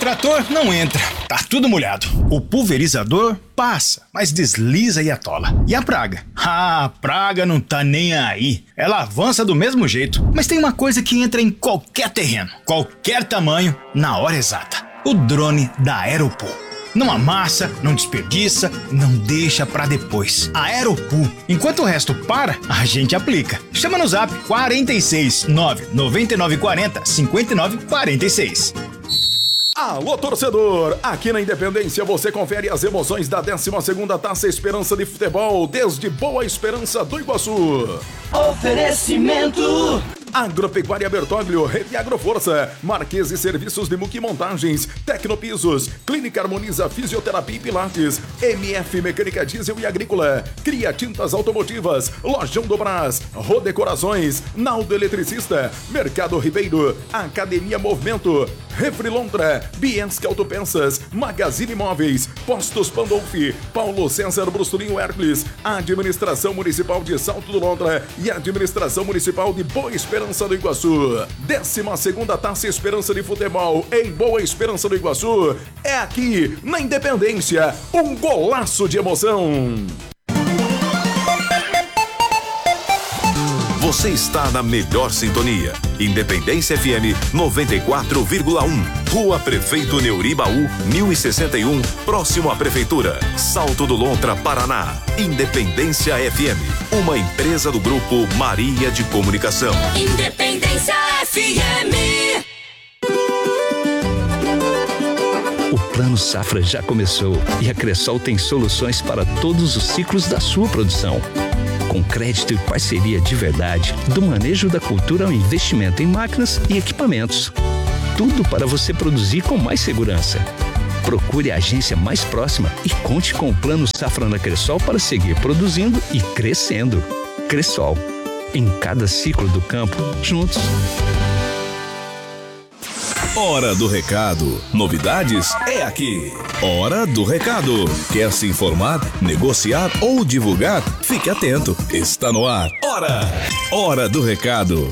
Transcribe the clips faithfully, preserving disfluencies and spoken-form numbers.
trator não entra, tá tudo molhado. O pulverizador passa, mas desliza e atola. E a praga? Ah, a praga não tá nem aí. Ela avança do mesmo jeito. Mas tem uma coisa que entra em qualquer terreno, qualquer tamanho, na hora exata. O drone da Aeropool. Não amassa, não desperdiça, não deixa pra depois. Aeropool. Enquanto o resto para, a gente aplica. Chama no zap quarenta e seis, nove nove nove quatro zero, cinco nove quatro seis. Alô, torcedor! Aqui na Independência você confere as emoções da décima segunda Taça Esperança de Futebol desde Boa Esperança do Iguaçu. Oferecimento Agropecuária Bertoglio, Rede Agroforça, Marquês e Serviços de Muque Montagens, Tecnopisos, Clínica Harmoniza Fisioterapia e Pilates, M F Mecânica Diesel e Agrícola, Cria Tintas Automotivas, Lojão do Brás, Rodecorações, Naldo Eletricista, Mercado Ribeiro, Academia Movimento, Refrilontra, Bienski Autopeças, Magazine Imóveis, Postos Pandolfi, Paulo César Brusturinho Hércules, Administração Municipal de Salto do Lontra e Administração Municipal de Boa Esperança do Iguaçu. décima segunda Taça Esperança de Futebol em Boa Esperança do Iguaçu é aqui na Independência, um golaço de emoção. Você está na melhor sintonia. Independência F M noventa e quatro vírgula um. Rua Prefeito Neuribaú, mil e sessenta e um, próximo à Prefeitura. Salto do Lontra, Paraná. Independência F M, uma empresa do Grupo Maria de Comunicação. Independência F M. O Plano Safra já começou e a Cressol tem soluções para todos os ciclos da sua produção. Com crédito e parceria de verdade, do manejo da cultura ao investimento em máquinas e equipamentos. Tudo para você produzir com mais segurança. Procure a agência mais próxima e conte com o Plano Safra na Cressol para seguir produzindo e crescendo. Cressol, em cada ciclo do campo, juntos. Hora do Recado. Novidades é aqui. Hora do Recado. Quer se informar, negociar ou divulgar? Fique atento. Está no ar. Hora. Hora do Recado.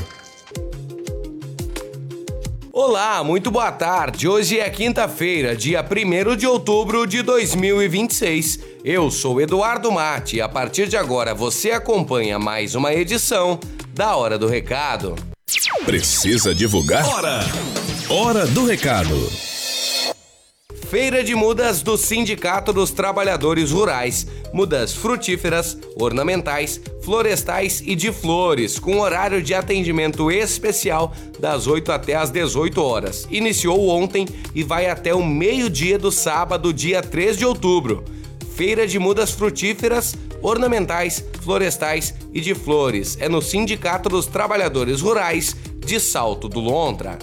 Olá, muito boa tarde. Hoje é quinta-feira, dia primeiro de outubro de dois mil e vinte e seis. Eu sou Eduardo Mate e a partir de agora você acompanha mais uma edição da Hora do Recado. Precisa divulgar? Hora. Hora do Recado. Feira de mudas do Sindicato dos Trabalhadores Rurais. Mudas frutíferas, ornamentais, florestais e de flores, com horário de atendimento especial das oito até as dezoito horas. Iniciou ontem e vai até o meio-dia do sábado, dia três de outubro. Feira de mudas frutíferas, ornamentais, florestais e de flores. É no Sindicato dos Trabalhadores Rurais de Salto do Lontra.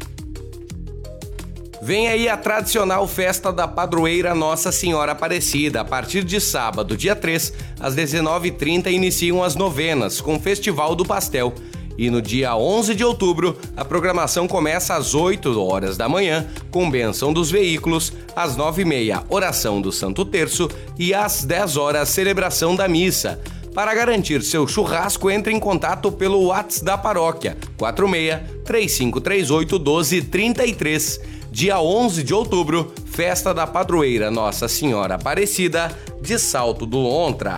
Vem aí a tradicional festa da padroeira Nossa Senhora Aparecida. A partir de sábado, dia três, às dezenove e trinta, iniciam as novenas com o Festival do Pastel. E no dia onze de outubro, a programação começa às oito horas da manhã, com bênção dos veículos, às nove e meia, oração do Santo Terço e às dez horas, celebração da missa. Para garantir seu churrasco, entre em contato pelo WhatsApp da paróquia, quatro seis, três cinco três oito, um dois três três. Dia onze de outubro, festa da padroeira Nossa Senhora Aparecida de Salto do Lontra.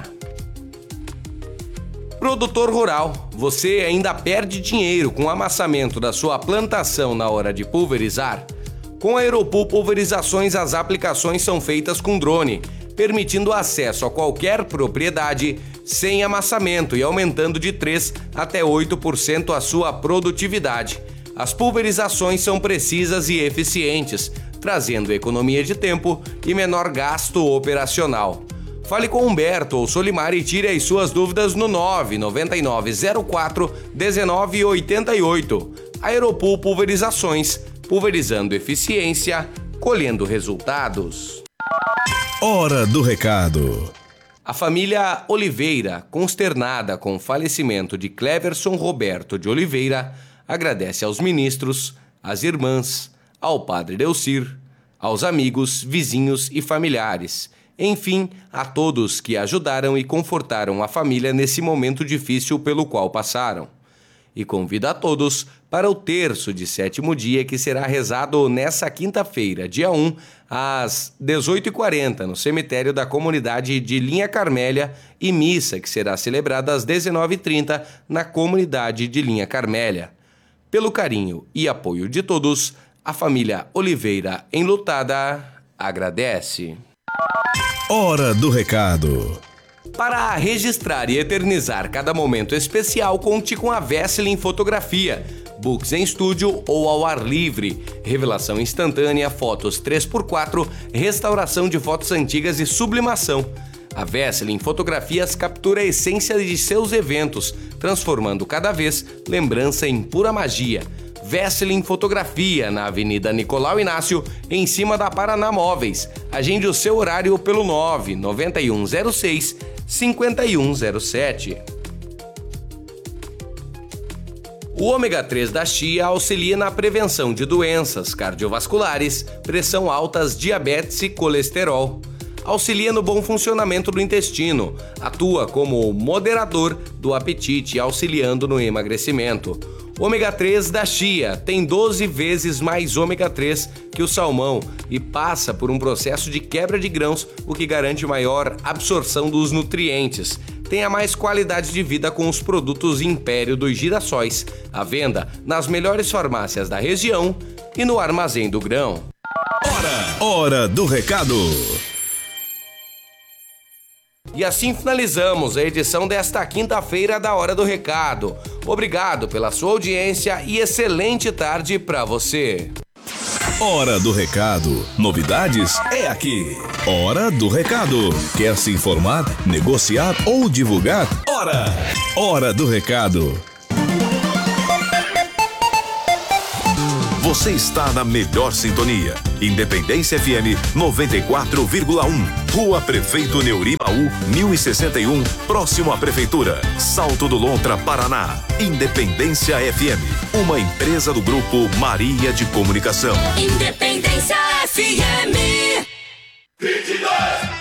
Produtor rural, você ainda perde dinheiro com o amassamento da sua plantação na hora de pulverizar? Com a Aeropool Pulverizações, as aplicações são feitas com drone, permitindo acesso a qualquer propriedade sem amassamento e aumentando de três até oito por cento a sua produtividade. As pulverizações são precisas e eficientes, trazendo economia de tempo e menor gasto operacional. Fale com Humberto ou Solimar e tire as suas dúvidas no nove nove nove zero quatro um nove oito oito. Aeropool Pulverizações, pulverizando eficiência, colhendo resultados. Hora do Recado. A família Oliveira, consternada com o falecimento de Cleverson Roberto de Oliveira, agradece aos ministros, às irmãs, ao padre Delcir, aos amigos, vizinhos e familiares, enfim, a todos que ajudaram e confortaram a família nesse momento difícil pelo qual passaram. E convida a todos para o terço de sétimo dia, que será rezado nessa quinta-feira, dia um, às dezoito e quarenta, no cemitério da comunidade de Linha Carmélia, e missa, que será celebrada às dezenove e trinta, na comunidade de Linha Carmélia. Pelo carinho e apoio de todos, a família Oliveira Enlutada agradece. Hora do recado. Para registrar e eternizar cada momento especial, conte com a Vesselin Fotografia. Books em estúdio ou ao ar livre. Revelação instantânea, fotos três por quatro, restauração de fotos antigas e sublimação. A Vesselin Fotografias captura a essência de seus eventos, transformando cada vez lembrança em pura magia. Vesselin Fotografia, na Avenida Nicolau Inácio, em cima da Paraná Móveis. Agende o seu horário pelo nove nove um zero seis cinco um zero sete. O ômega três da chia auxilia na prevenção de doenças cardiovasculares, pressão alta, diabetes e colesterol. Auxilia no bom funcionamento do intestino, atua como moderador do apetite, auxiliando no emagrecimento. O ômega três da chia tem doze vezes mais ômega três que o salmão e passa por um processo de quebra de grãos, o que garante maior absorção dos nutrientes. Tenha mais qualidade de vida com os produtos Império dos Girassóis, à venda nas melhores farmácias da região e no Armazém do Grão. Hora, hora do recado. E assim finalizamos a edição desta quinta-feira da Hora do Recado. Obrigado pela sua audiência e excelente tarde para você. Hora do Recado. Novidades é aqui. Hora do Recado. Quer se informar, negociar ou divulgar? Hora! Hora do Recado. Você está na melhor sintonia. Independência F M noventa e quatro vírgula um. Rua Prefeito Neuribaú, mil e sessenta e um, próximo à Prefeitura. Salto do Lontra, Paraná. Independência F M, uma empresa do Grupo Maria de Comunicação. Independência F M. vinte e dois.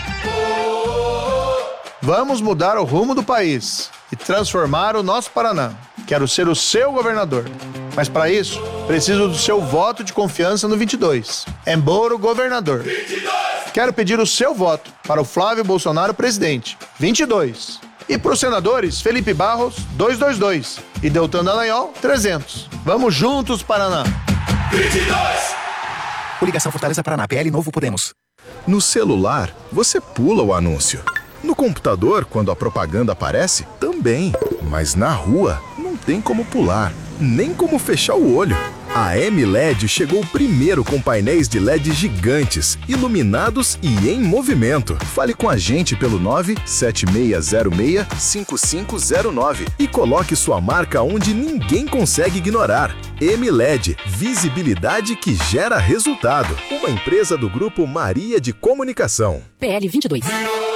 Vamos mudar o rumo do país e transformar o nosso Paraná. Quero ser o seu governador. Mas para isso, preciso do seu voto de confiança no vinte e dois. Embora governador. vinte e dois. Quero pedir o seu voto para o Flávio Bolsonaro presidente. vinte e dois. E para os senadores Felipe Barros, duzentos e vinte e dois. E Deltan Dallagnol, trezentos. Vamos juntos, Paraná. vinte e dois. Coligação Fortaleza Paraná, P L Novo Podemos. No celular, você pula o anúncio. No computador, quando a propaganda aparece, também. Mas na rua, não tem como pular, nem como fechar o olho. A M L E D chegou primeiro com painéis de L E D gigantes, iluminados e em movimento. Fale com a gente pelo nove sete seis zero seis cinco cinco zero nove e coloque sua marca onde ninguém consegue ignorar. M L E D, visibilidade que gera resultado. Uma empresa do Grupo Maria de Comunicação. P L vinte e dois.